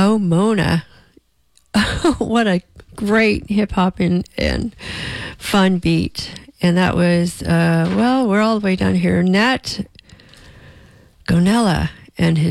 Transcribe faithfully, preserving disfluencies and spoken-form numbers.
Oh Mona. What a great hip-hop and, and fun beat. And that was, uh, well, we're all the way down here. Nat Gonella and his